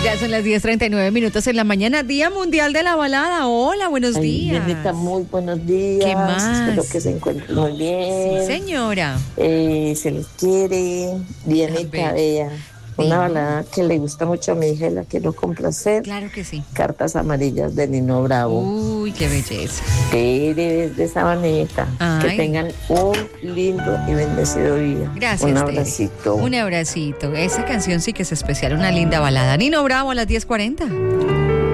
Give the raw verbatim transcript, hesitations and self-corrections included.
Ya son las diez treinta y nueve minutos en la mañana, Día Mundial de la Balada. Hola, buenos Ay, días. Violeta, muy buenos días. ¿Qué más? Espero que se encuentren muy bien. Sí, señora. Eh, se les quiere. Dianita, bella. Una balada que le gusta mucho a mi hija y la quiero complacer. Claro que sí. Cartas amarillas de Nino Bravo. Uy, qué belleza. Tere desde Sabaneta. Ay. Que tengan un lindo y bendecido día. Gracias, Un Tere. abracito. Un abracito. Esa canción sí que es especial, una linda balada. Nino Bravo a las diez cuarenta.